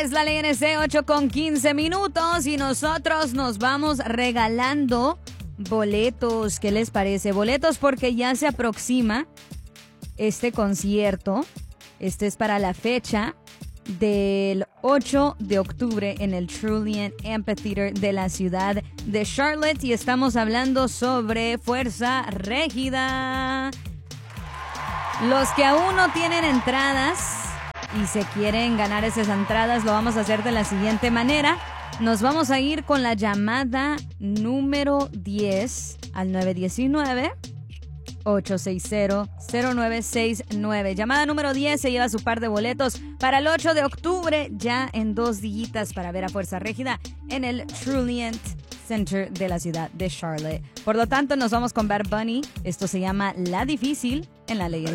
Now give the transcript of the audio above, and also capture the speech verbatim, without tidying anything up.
Es la Ley N C, ocho con quince minutos y nosotros nos vamos regalando boletos. ¿Qué les parece? Boletos porque ya se aproxima este concierto. Este es para la fecha del ocho de octubre en el Trillium Amphitheater de la ciudad de Charlotte y estamos hablando sobre Fuerza Régida. Los que aún no tienen entradas y se quieren ganar esas entradas, lo vamos a hacer de la siguiente manera. Nos vamos a ir con la llamada número diez al nueve uno nueve, ocho seis cero, cero nueve seis nueve. Llamada número diez se lleva su par de boletos para el ocho de octubre, ya en dos días para ver a Fuerza Régida en el Trillium Center de la ciudad de Charlotte. Por lo tanto, nos vamos con Bad Bunny. Esto se llama La Difícil en la Ley.